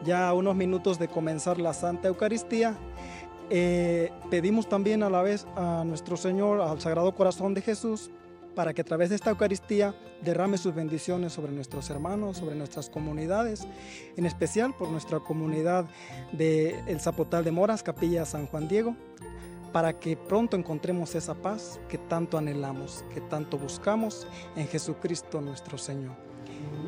ya a unos minutos de comenzar la Santa Eucaristía, pedimos también a la vez a nuestro Señor, al Sagrado Corazón de Jesús, para que a través de esta Eucaristía derrame sus bendiciones sobre nuestros hermanos, sobre nuestras comunidades, en especial por nuestra comunidad de El Zapotal de Moras, Capilla San Juan Diego, para que pronto encontremos esa paz que tanto anhelamos, que tanto buscamos en Jesucristo nuestro Señor.